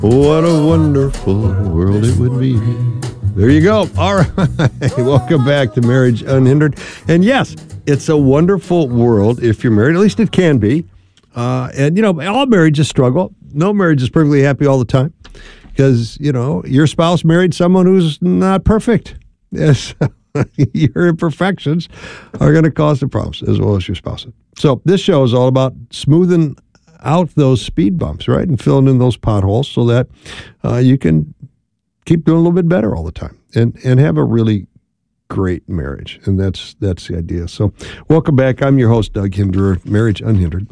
What a wonderful world it would be. There you go. All right. Welcome back to Marriage Unhindered. And yes, it's a wonderful world if you're married. At least it can be. And, all marriages struggle. No marriage is perfectly happy all the time because, your spouse married someone who's not perfect. Yes. Your imperfections are going to cause the problems as well as your spouse's. So this show is all about smoothing out those speed bumps, right, and filling in those potholes so that you can keep doing a little bit better all the time and have a really great marriage. And that's the idea. So welcome back. I'm your host, Doug Hinderer, Marriage Unhindered.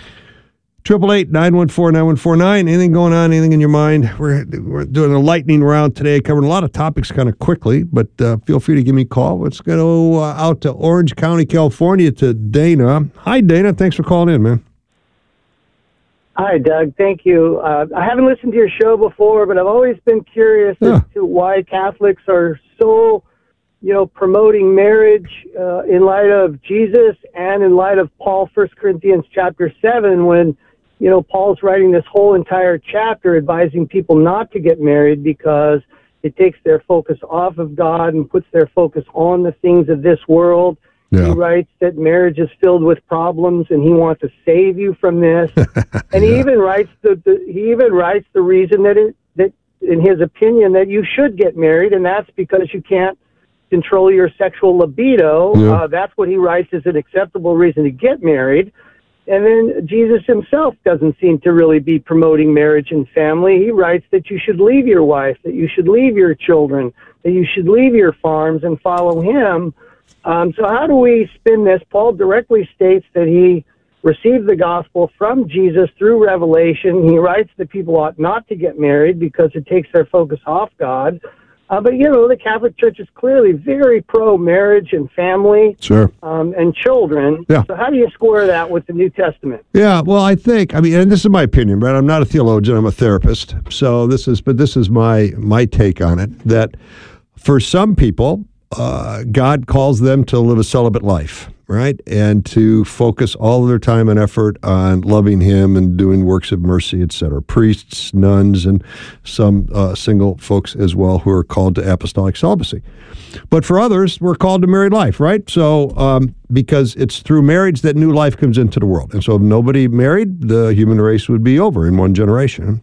888-914-9149. Anything going on, anything in your mind? We're doing a lightning round today, covering a lot of topics kind of quickly, but feel free to give me a call. Let's go out to Orange County, California, to Dana. Hi, Dana. Thanks for calling in, man. Hi, Doug. Thank you. I haven't listened to your show before, but I've always been curious as to why Catholics are so, promoting marriage in light of Jesus and in light of Paul, 1 Corinthians chapter 7, when, Paul's writing this whole entire chapter advising people not to get married because it takes their focus off of God and puts their focus on the things of this world. Yeah. He writes that marriage is filled with problems, and he wants to save you from this. And he even writes the reason that in his opinion that you should get married, and that's because you can't control your sexual libido. Yeah. That's what he writes as an acceptable reason to get married. And then Jesus himself doesn't seem to really be promoting marriage and family. He writes that you should leave your wife, that you should leave your children, that you should leave your farms and follow him. So how do we spin this? Paul directly states that he received the gospel from Jesus through revelation. He writes that people ought not to get married because it takes their focus off God. But, the Catholic Church is clearly very pro-marriage and family. Sure. And children. Yeah. So how do you square that with the New Testament? Yeah, well, I think, and this is my opinion, right? I'm not a theologian, I'm a therapist. So this is my take on it, that for some people, God calls them to live a celibate life, right? And to focus all of their time and effort on loving him and doing works of mercy, etc. Priests, nuns, and some single folks as well who are called to apostolic celibacy. But for others, we're called to married life, right? So because it's through marriage that new life comes into the world. And so if nobody married, the human race would be over in one generation.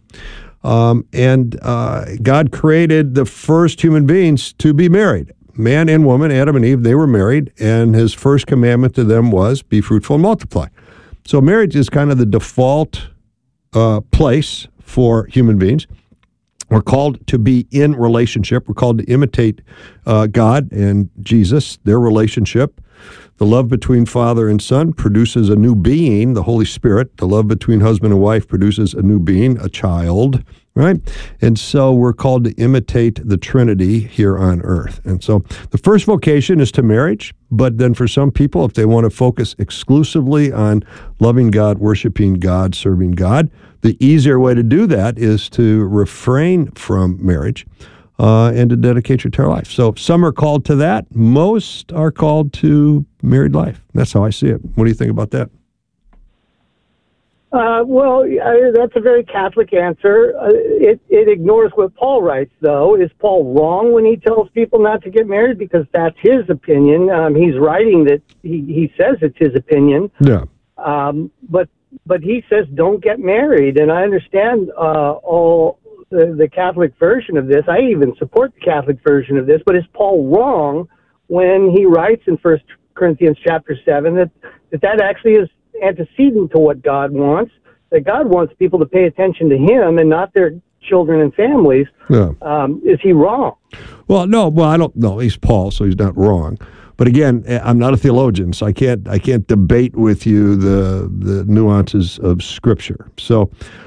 And God created the first human beings to be married. Man and woman, Adam and Eve, they were married, and his first commandment to them was, be fruitful and multiply. So marriage is kind of the default place for human beings. We're called to be in relationship. We're called to imitate God and Jesus, their relationship. The love between father and son produces a new being, the Holy Spirit. The love between husband and wife produces a new being, a child, right? And so we're called to imitate the Trinity here on earth. And so the first vocation is to marriage, but then for some people, if they want to focus exclusively on loving God, worshiping God, serving God, the easier way to do that is to refrain from marriage and to dedicate your entire life. So some are called to that. Most are called to married life. That's how I see it. What do you think about that? That's a very Catholic answer. It ignores what Paul writes, though. Is Paul wrong when he tells people not to get married? Because that's his opinion. He's writing that he says it's his opinion. Yeah. But he says don't get married, and I understand all the Catholic version of this. I even support the Catholic version of this. But is Paul wrong when he writes in 1 Corinthians chapter 7 that actually is antecedent to what God wants, that God wants people to pay attention to him and not their children and families? Yeah. Is he wrong? Well, no. Well, I don't know. He's Paul, so he's not wrong. But again, I'm not a theologian, so I can't debate with you the nuances of Scripture. So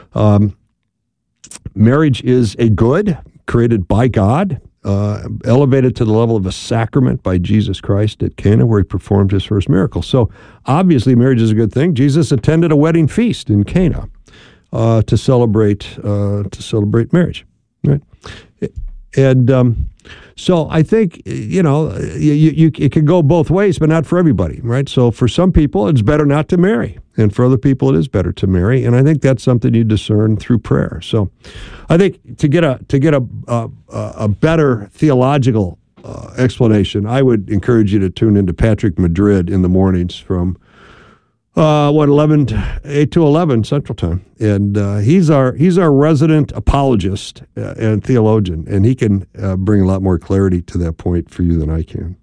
marriage is a good created by God, elevated to the level of a sacrament by Jesus Christ at Cana, where he performed his first miracle. So obviously marriage is a good thing. Jesus attended a wedding feast in Cana to celebrate marriage, right? And So I think, it can go both ways, but not for everybody, right? So for some people, it's better not to marry. And for other people, it is better to marry. And I think that's something you discern through prayer. So I think to get a better theological explanation, I would encourage you to tune into Patrick Madrid in the mornings from 8 to 11 Central Time. And he's our resident apologist and theologian, and he can bring a lot more clarity to that point for you than I can.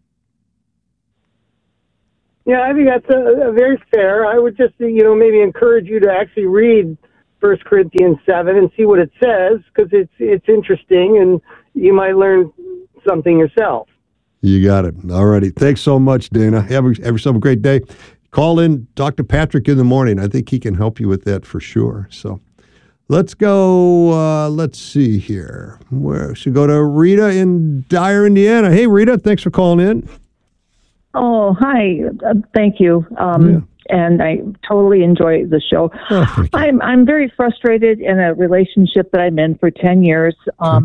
Yeah, I think that's a very fair. I would just, maybe encourage you to actually read 1 Corinthians 7 and see what it says, because it's interesting, and you might learn something yourself. You got it. All righty. Thanks so much, Dana. Have yourself a great day. Call in, talk to Patrick in the morning. I think he can help you with that for sure. So let's go, let's see here. Where should go to Rita in Dyer, Indiana. Hey, Rita, thanks for calling in. Oh, hi. Thank you. And I totally enjoy the show. Oh, I'm very frustrated in a relationship that I'm in for 10 years.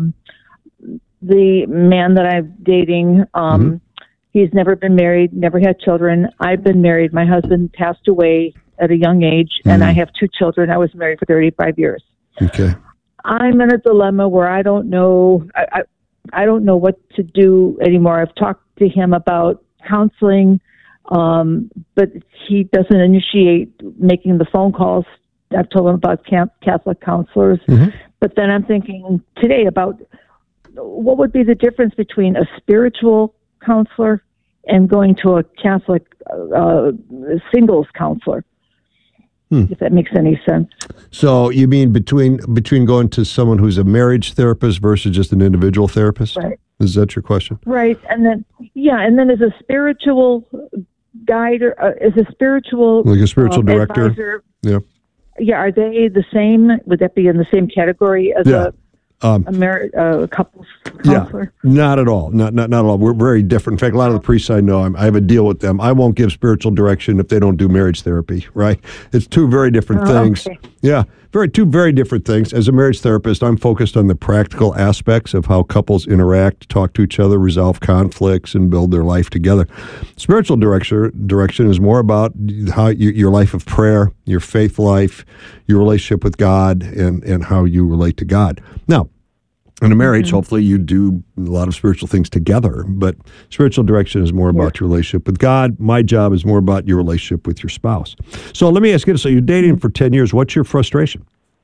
The man that I'm dating, he's never been married, never had children. I've been married. My husband passed away at a young age, and I have 2 children. I was married for 35 years. Okay. I'm in a dilemma where I don't know. I don't know what to do anymore. I've talked to him about counseling, but he doesn't initiate making the phone calls. I've told him about Catholic counselors. But then I'm thinking today about what would be the difference between a spiritual counselor and going to a Catholic singles counselor, if that makes any sense. So you mean between going to someone who's a marriage therapist versus just an individual therapist? Right. Is that your question? Right. And then as a spiritual guide or as a spiritual like a spiritual director. Advisor, yeah. Yeah. Are they the same? Would that be in the same category as a couples counselor? Yeah, not at all. Not at all. We're very different. In fact, a lot of the priests I know, I have a deal with them. I won't give spiritual direction if they don't do marriage therapy, right? It's 2 very different things. Okay. Yeah, 2 very different things. As a marriage therapist, I'm focused on the practical aspects of how couples interact, talk to each other, resolve conflicts, and build their life together. Spiritual direction is more about how your life of prayer, your faith life, your relationship with God, and how you relate to God. Now, in a marriage, hopefully you do a lot of spiritual things together, but spiritual direction is more about your relationship with God. My job is more about your relationship with your spouse. So let me ask you this. So you're dating for 10 years. What's your frustration?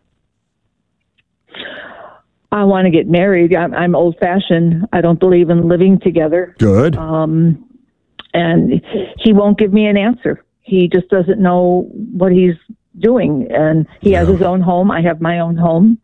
I want to get married. I'm old-fashioned. I don't believe in living together. Good. And he won't give me an answer. He just doesn't know what he's doing. And he has his own home. I have my own home.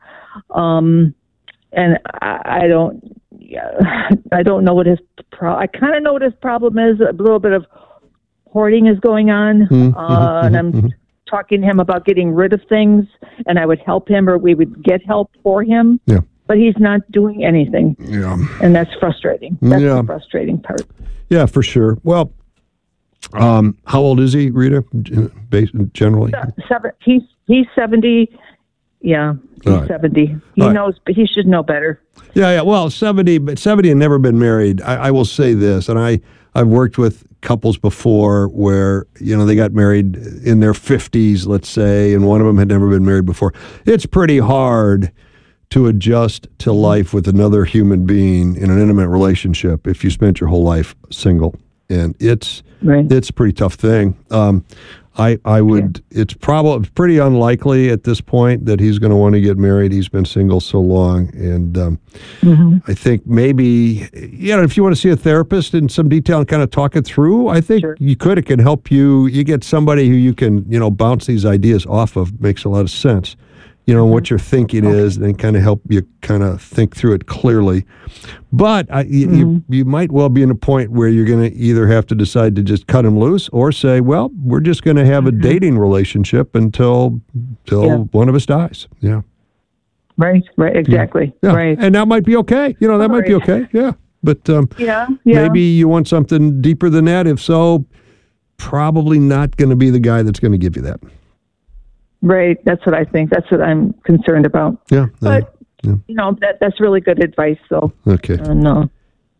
And I don't know what his I kind of know what his problem is. A little bit of hoarding is going on, and I'm talking to him about getting rid of things, and I would help him, or we would get help for him. Yeah. But he's not doing anything. Yeah. And that's frustrating. That's the frustrating part. Yeah, for sure. Well, how old is he, Rita? Generally, he's 70. Yeah, he's 70. He knows, but he should know better. Yeah. Well, 70 and never been married. I will say this, and I've worked with couples before where, they got married in their 50s, let's say, and one of them had never been married before. It's pretty hard to adjust to life with another human being in an intimate relationship if you spent your whole life single. And it's a pretty tough thing. I would. It's pretty unlikely at this point that he's going to want to get married. He's been single so long, and I think maybe if you want to see a therapist in some detail and kind of talk it through, I think you could. It can help you. You get somebody who you can bounce these ideas off of. Makes a lot of sense. What your thinking is, and kind of help you kind of think through it clearly. But you might well be in a point where you're going to either have to decide to just cut him loose or say, well, we're just going to have a dating relationship until one of us dies. Yeah. Right, exactly. Yeah. Right. And that might be okay. That might be okay. Yeah. But maybe you want something deeper than that. If so, probably not going to be the guy that's going to give you that. Right. That's what I think. That's what I'm concerned about. Yeah. But, that's really good advice, though. Okay. No.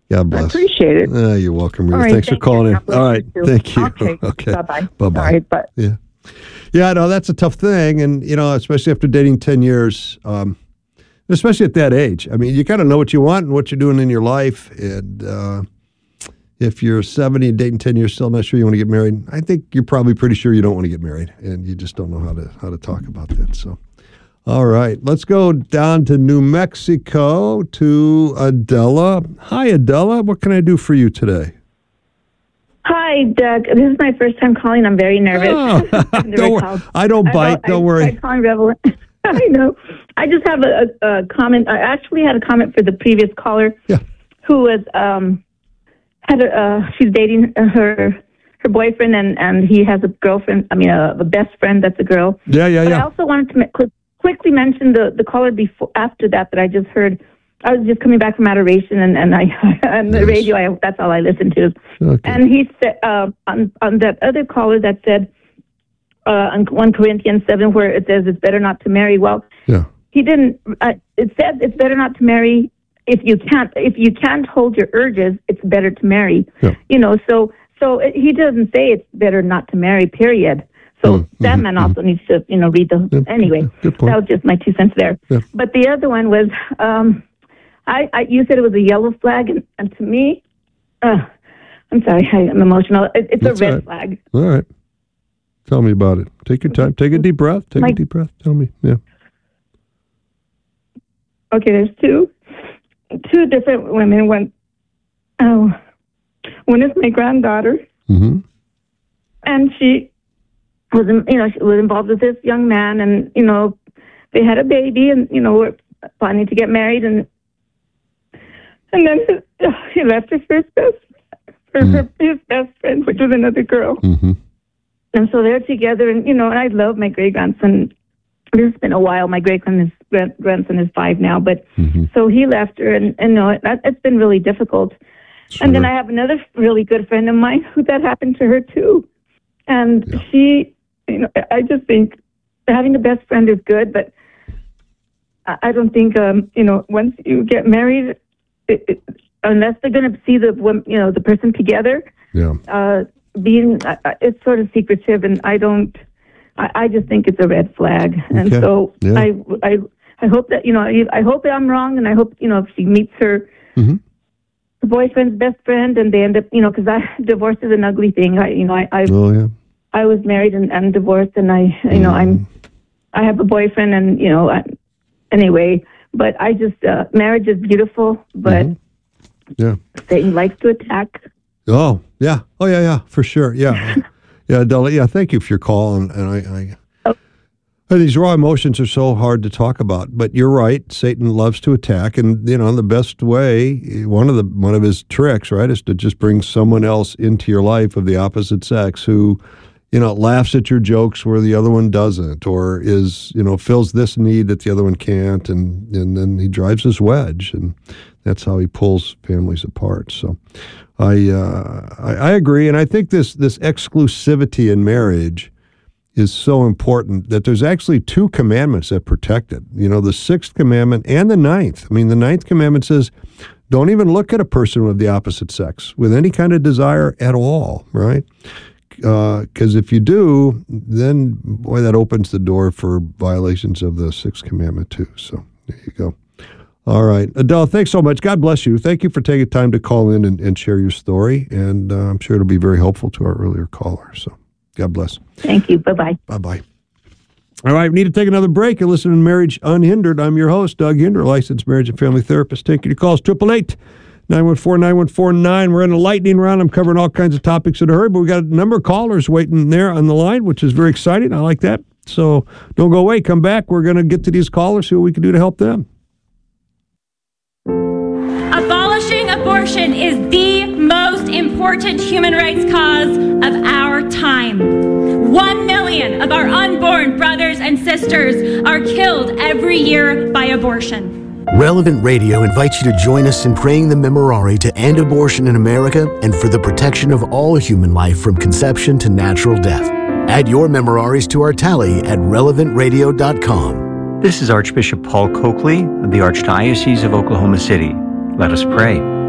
God bless. I appreciate it. You're welcome, Rita. Right, Thanks for calling in. All right. Thank you. Okay. Bye-bye. Bye-bye. All right, bye. Yeah. Yeah, no, that's a tough thing. And, especially after dating 10 years, especially at that age. I mean, you got to know what you want and what you're doing in your life. And if you're 70 and dating 10 years, still not sure you want to get married, I think you're probably pretty sure you don't want to get married. And you just don't know how to talk about that. So, all right, let's go down to New Mexico to Adela. Hi, Adela. What can I do for you today? Hi, Doug. This is my first time calling. I'm very nervous. Oh, I don't bite. Don't worry. I calling Rebel. I know. I just have a comment. I actually had a comment for the previous caller, who was she's dating her boyfriend, and he has a girlfriend. I mean, a best friend that's a girl. Yeah. But I also wanted to quickly mention the caller after that I just heard. I was just coming back from adoration, and on the radio, that's all I listened to. Okay. And he said on that other caller that said on 1 Corinthians 7, where it says it's better not to marry. Well, he didn't. It says it's better not to marry if you can't hold your urges. It's better to marry. Yeah. So he doesn't say it's better not to marry. Period. So that man also needs to read the. Anyway, that was just my 2 cents there. Yeah. But the other one was. You said it was a yellow flag, and to me, I'm sorry, I'm emotional. It's a red flag. All right. Tell me about it. Take your time. Take a deep breath. Take a deep breath. Tell me. Yeah. Okay, there's two different women. One is my granddaughter, and she was, she was involved with this young man, and they had a baby, and were planning to get married, and then he left her for his best friend, which was another girl. And so they're together, and and I love my great grandson. It's been a while. My great grandson is 5 now, but so he left her, and it's been really difficult. Sure. And then I have another really good friend of mine who that happened to her too, and she, I just think having a best friend is good, but I don't think once you get married. Unless they're going to see the person together, it's sort of secretive, and I just think it's a red flag, and so I hope that I hope that I'm wrong, and I hope if she meets her boyfriend's best friend, and they end up because divorce is an ugly thing. I was married and divorced, and I have a boyfriend, and anyway. But I just, marriage is beautiful, but Satan likes to attack. Oh, yeah. Oh, yeah, for sure. Yeah. Yeah, Adela, thank you for your call. And these raw emotions are so hard to talk about. But you're right. Satan loves to attack. And, the best way, one of his tricks, right, is to just bring someone else into your life of the opposite sex who laughs at your jokes where the other one doesn't, or is, fills this need that the other one can't, and then he drives his wedge, and that's how he pulls families apart. So I agree, and I think this exclusivity in marriage is so important that there's actually 2 commandments that protect it. The 6th commandment and the 9th. I mean, the 9th commandment says, don't even look at a person of the opposite sex with any kind of desire at all, right? Because if you do, then, boy, that opens the door for violations of the 6th commandment, too. So there you go. All right. Adele, thanks so much. God bless you. Thank you for taking time to call in and share your story. And I'm sure it'll be very helpful to our earlier caller. So God bless. Thank you. Bye-bye. Bye-bye. All right. We need to take another break. You're listening to Marriage Unhindered. I'm your host, Doug Hinder, licensed marriage and family therapist. Taking your calls, 888-914-9149. We're in a lightning round. I'm covering all kinds of topics in a hurry, but we got a number of callers waiting there on the line, which is very exciting. I like that. So don't go away. Come back. We're going to get to these callers, see what we can do to help them. Abolishing abortion is the most important human rights cause of our time. 1 million of our unborn brothers and sisters are killed every year by abortion. Relevant Radio invites you to join us in praying the Memorare to end abortion in America and for the protection of all human life from conception to natural death. Add your Memoraries to our tally at relevantradio.com. This is Archbishop Paul Coakley of the Archdiocese of Oklahoma City. Let us pray.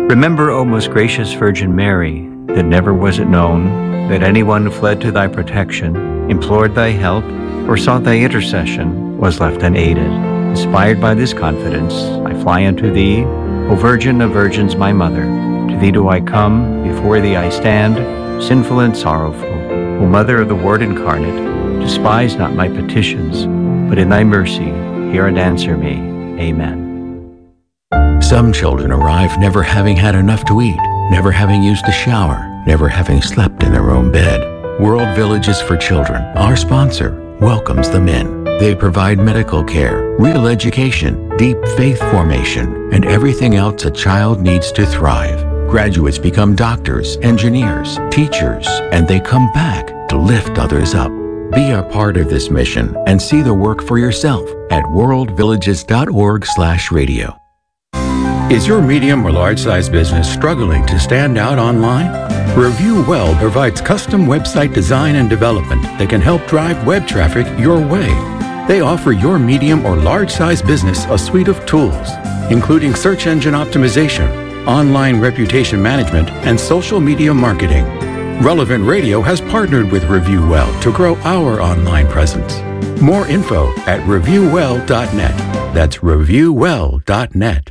Remember, O most gracious Virgin Mary, that never was it known that anyone who fled to thy protection, implored thy help, or sought thy intercession was left unaided. Inspired by this confidence, I fly unto thee, O Virgin of Virgins, my Mother. To thee do I come, before thee I stand, sinful and sorrowful. O Mother of the Word incarnate, despise not my petitions, but in thy mercy hear and answer me. Amen. Some children arrive never having had enough to eat, never having used a shower, never having slept in their own bed. World Villages for Children, our sponsor, welcomes them in. They provide medical care, real education, deep faith formation, and everything else a child needs to thrive. Graduates become doctors, engineers, teachers, and they come back to lift others up. Be a part of this mission and see the work for yourself at worldvillages.org/radio. Is your medium or large-size business struggling to stand out online? Review Well provides custom website design and development that can help drive web traffic your way. They offer your medium or large-size business a suite of tools, including search engine optimization, online reputation management, and social media marketing. Relevant Radio has partnered with Review Well to grow our online presence. More info at reviewwell.net. That's reviewwell.net.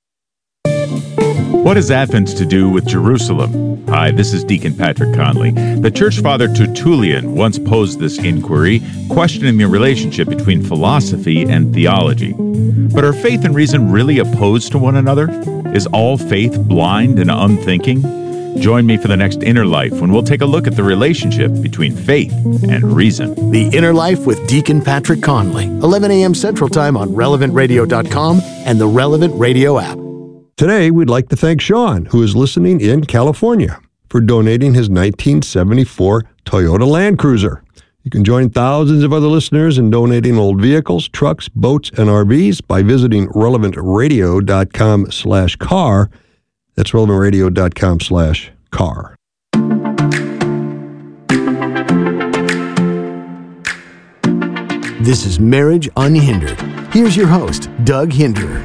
What has Athens to do with Jerusalem? Hi, this is Deacon Patrick Conley. The church father Tertullian once posed this inquiry, questioning the relationship between philosophy and theology. But are faith and reason really opposed to one another? Is all faith blind and unthinking? Join me for the next Inner Life when we'll take a look at the relationship between faith and reason. The Inner Life with Deacon Patrick Conley, 11 a.m. Central Time on RelevantRadio.com and the Relevant Radio app. Today, we'd like to thank Sean, who is listening in California, for donating his 1974 Toyota Land Cruiser. You can join thousands of other listeners in donating old vehicles, trucks, boats, and RVs by visiting relevantradio.com/car. That's relevantradio.com/car. This is Marriage Unhindered. Here's your host, Doug Hinderer.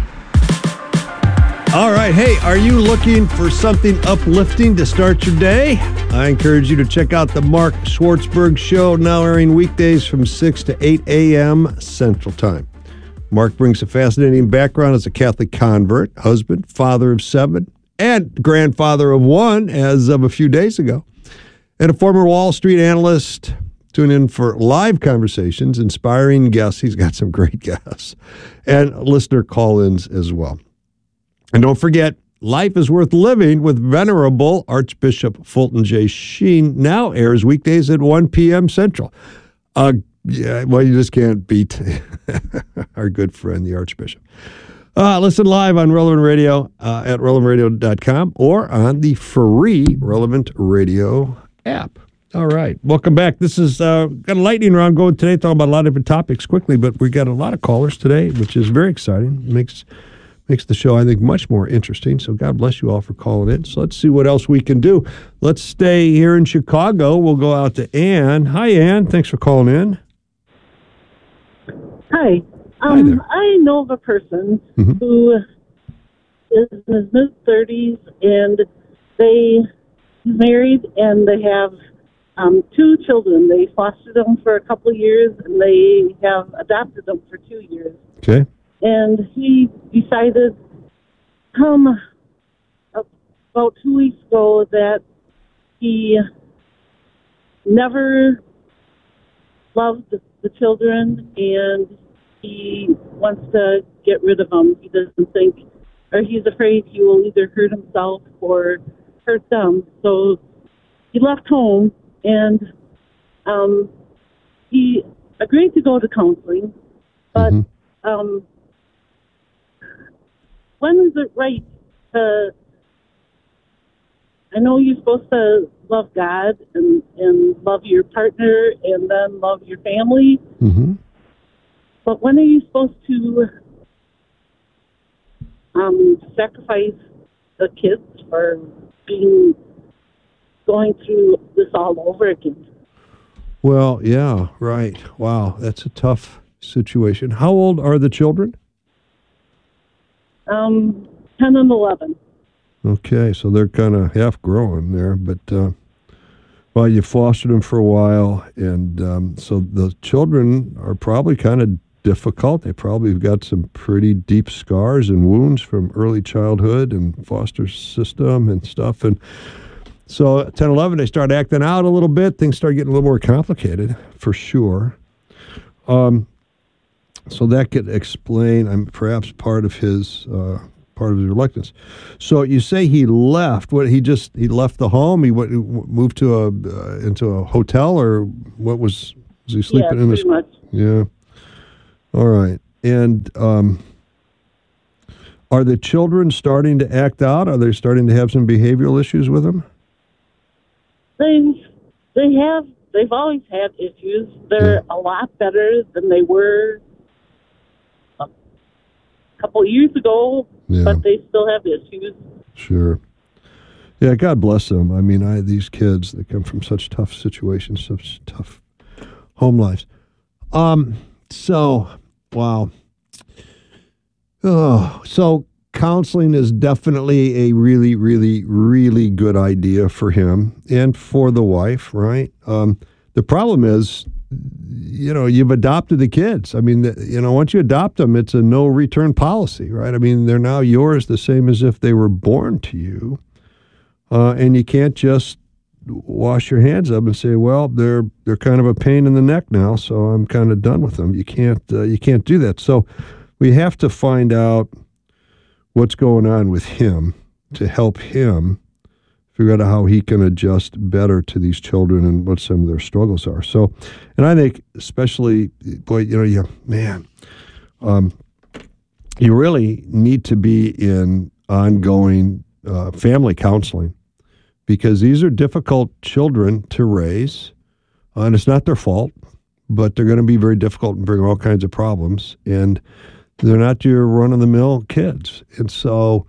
All right. Hey, are you looking for something uplifting to start your day? I encourage you to check out the Mark Schwartzberg Show, now airing weekdays from 6 to 8 a.m. Central Time. Mark brings a fascinating background as a Catholic convert, husband, father of 7, and grandfather of 1 as of a few days ago, and a former Wall Street analyst. Tune in for live conversations, inspiring guests. He's got some great guests, and listener call-ins as well. And don't forget, Life is Worth Living with Venerable Archbishop Fulton J. Sheen now airs weekdays at 1 p.m. Central. Yeah, well, you just can't beat our good friend, the Archbishop. Listen live on Relevant Radio at relevantradio.com or on the free Relevant Radio app. All right. Welcome back. This is got a lightning round going today, talking about a lot of different topics quickly, but we got a lot of callers today, which is very exciting. Makes the show, I think, much more interesting. So God bless you all for calling in. So let's see what else we can do. Let's stay here in Chicago. We'll go out to Ann. Hi, Ann. Thanks for calling in. Hi. Hi there. I know of a person who is in his mid-30s, and they married, and they have 2 children. They fostered them for a couple of years, and they have adopted them for 2 years. Okay. And he decided about 2 weeks ago that he never loved the children, and he wants to get rid of them. He doesn't think, or he's afraid he will either hurt himself or hurt them. So he left home, and he agreed to go to counseling, but when is it right to, I know you're supposed to love God and love your partner and then love your family, but when are you supposed to sacrifice the kids for going through this all over again? Well, yeah, right. Wow, that's a tough situation. How old are the children? 10 and 11. Okay, so they're kind of half growing there, but well, you fostered them for a while, and so the children are probably kind of difficult. They probably have got some pretty deep scars and wounds from early childhood and foster system and stuff. And so at 10, 11, they start acting out a little bit. Things start getting a little more complicated, for sure. So that could explain perhaps part of his reluctance. So you say he left. What he left the home? He moved to into a hotel, or what was he sleeping in this? Pretty much. Yeah. All right. And are the children starting to act out? Are they starting to have some behavioral issues with them? They've always had issues. They're a lot better than they were a couple of years ago, but they still have issues. Sure. Yeah, God bless them. I mean, these kids, they come from such tough situations, such tough home lives. So, wow. Oh, so counseling is definitely a really, really, really good idea for him and for the wife, right? The problem is, you've adopted the kids. I mean, once you adopt them, it's a no return policy, right? I mean, they're now yours the same as if they were born to you. And you can't just wash your hands up and say, well, they're kind of a pain in the neck now, so I'm kind of done with them. You can't do that. So we have to find out what's going on with him to help him figure out how he can adjust better to these children and what some of their struggles are. So, and I think especially, boy, you really need to be in ongoing family counseling, because these are difficult children to raise, and it's not their fault, but they're going to be very difficult and bring all kinds of problems, and they're not your run-of-the-mill kids. And so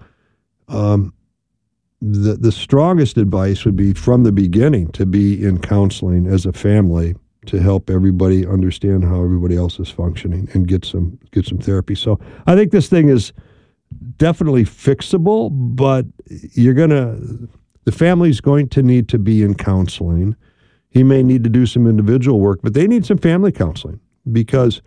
the strongest advice would be from the beginning to be in counseling as a family to help everybody understand how everybody else is functioning and get some therapy. So I think this thing is definitely fixable, but the family's going to need to be in counseling. He may need to do some individual work, but they need some family counseling, because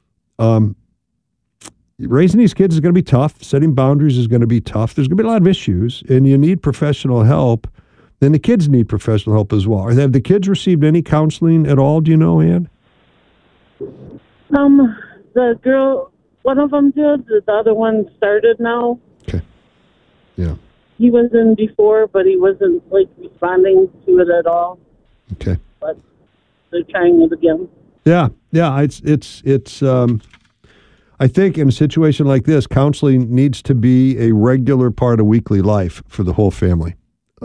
raising these kids is going to be tough. Setting boundaries is going to be tough. There's going to be a lot of issues, and you need professional help. Then the kids need professional help as well. Have the kids received any counseling at all? Do you know, Ann? The girl, one of them did. The other one started now. Okay. Yeah. He was in before, but he wasn't responding to it at all. Okay. But they're trying it again. Yeah. It's. I think in a situation like this, counseling needs to be a regular part of weekly life for the whole family.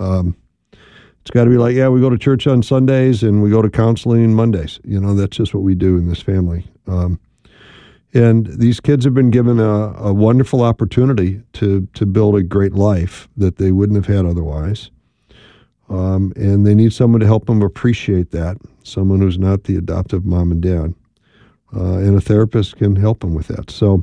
It's got to be like, we go to church on Sundays and we go to counseling Mondays. That's just what we do in this family. And these kids have been given a wonderful opportunity to build a great life that they wouldn't have had otherwise. And they need someone to help them appreciate that, someone who's not the adoptive mom and dad. And a therapist can help them with that. So,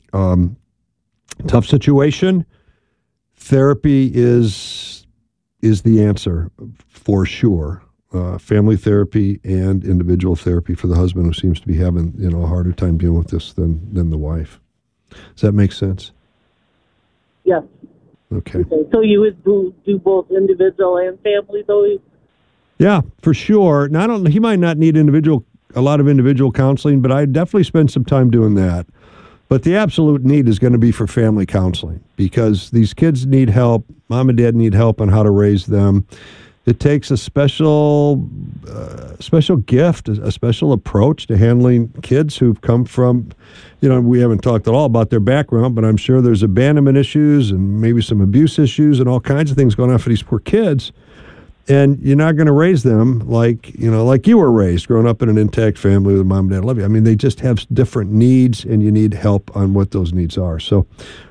tough situation. Therapy is the answer for sure. Family therapy and individual therapy for the husband, who seems to be having a harder time dealing with this than the wife. Does that make sense? Yes. Okay. So you would do both individual and family, though? Yeah, for sure. Now, he might not need a lot of individual counseling, but I definitely spend some time doing that. But the absolute need is going to be for family counseling, because these kids need help. Mom and dad need help on how to raise them. It takes a special gift, a special approach to handling kids who've come from, we haven't talked at all about their background, but I'm sure there's abandonment issues and maybe some abuse issues and all kinds of things going on for these poor kids. And you're not going to raise them like you were raised, growing up in an intact family with mom and dad love you. I mean, they just have different needs, and you need help on what those needs are. So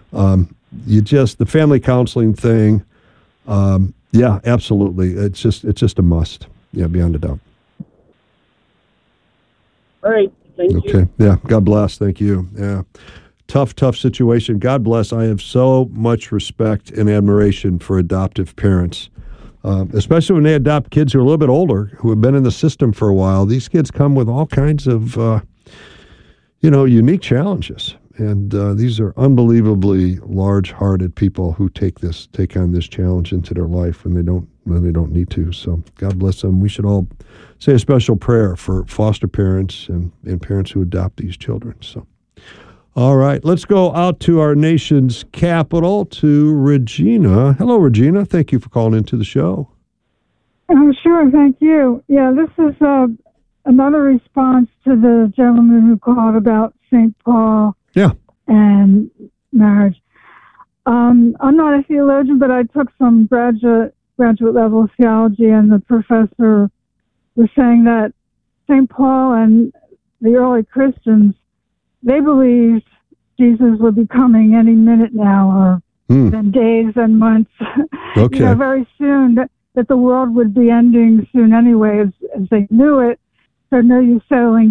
the family counseling thing, yeah, absolutely. It's just a must. Yeah, beyond a doubt. All right. Thank you. Okay. Yeah. God bless. Thank you. Yeah. tough situation. God bless. I have so much respect and admiration for adoptive parents, especially when they adopt kids who are a little bit older, who have been in the system for a while. These kids come with all kinds of, unique challenges. And these are unbelievably large-hearted people who take on this challenge into their life when they don't need to. So God bless them. We should all say a special prayer for foster parents and parents who adopt these children. So, all right, let's go out to our nation's capital, to Regina. Hello, Regina. Thank you for calling into the show. Sure, thank you. Yeah, this is another response to the gentleman who called about St. Paul. Yeah. And marriage. I'm not a theologian, but I took some graduate level theology, and the professor was saying that St. Paul and the early Christians, they believed Jesus would be coming any minute now, or in days and months. Okay. Very soon, that the world would be ending soon anyway, as they knew it. So no use settling